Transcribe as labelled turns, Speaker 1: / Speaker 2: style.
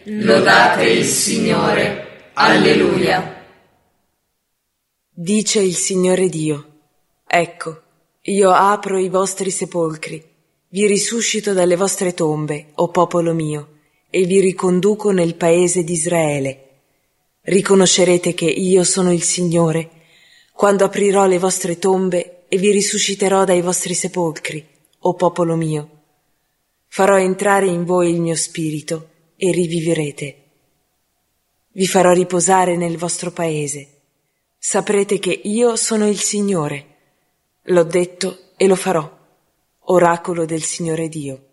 Speaker 1: Lodate il Signore. Alleluia.
Speaker 2: Dice il Signore Dio: ecco, io apro i vostri sepolcri, vi risuscito dalle vostre tombe, o popolo mio, e vi riconduco nel paese di Israele. Riconoscerete che io sono il Signore, quando aprirò le vostre tombe e vi risusciterò dai vostri sepolcri, o popolo mio. Farò entrare in voi il mio spirito e rivivrete. Vi farò riposare nel vostro paese. Saprete che io sono il Signore. L'ho detto e lo farò. Oracolo del Signore Dio.